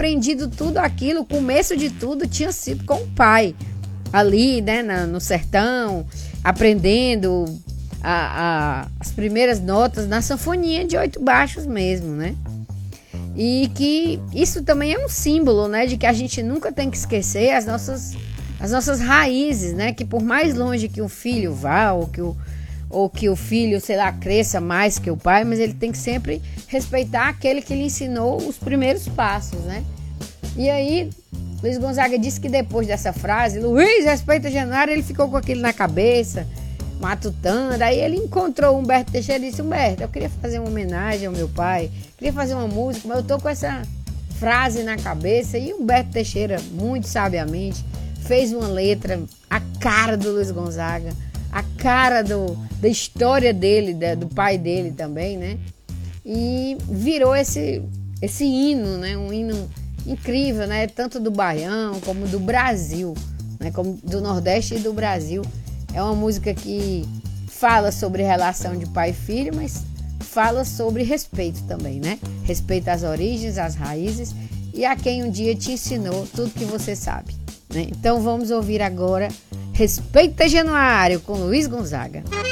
aprendido tudo aquilo, o começo de tudo tinha sido com o pai, ali, né, no sertão, aprendendo as primeiras notas na sanfoninha de 8 baixos mesmo, né? E que isso também é um símbolo, né, de que a gente nunca tem que esquecer as nossas raízes, né? Que por mais longe que o filho vá, ou que o filho, sei lá, cresça mais que o pai, mas ele tem que sempre respeitar aquele que lhe ensinou os primeiros passos, né? E aí, Luiz Gonzaga disse que depois dessa frase, Luiz, respeita Januário, ele ficou com aquilo na cabeça, matutando. Aí ele encontrou Humberto Teixeira e disse: Humberto, eu queria fazer uma homenagem ao meu pai, queria fazer uma música, mas eu tô com essa frase na cabeça. E Humberto Teixeira, muito sabiamente, fez uma letra, a cara do Luiz Gonzaga, a cara da história dele, do pai dele também, né? E virou esse hino, né? Um hino incrível, né? Tanto do Baião como do Brasil, né? Como do Nordeste e do Brasil. É uma música que fala sobre relação de pai e filho, mas fala sobre respeito também, né? Respeito às origens, às raízes e a quem um dia te ensinou tudo que você sabe, né? Então vamos ouvir agora Respeita Januário com Luiz Gonzaga.